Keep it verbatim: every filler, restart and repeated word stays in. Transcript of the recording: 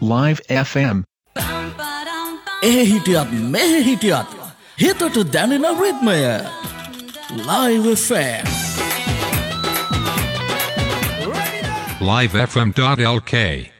Live F M. එහි හිටියත් මෙහි හිටියත් හිතට දැනෙන රිද්මය Live F M. live f m dot l k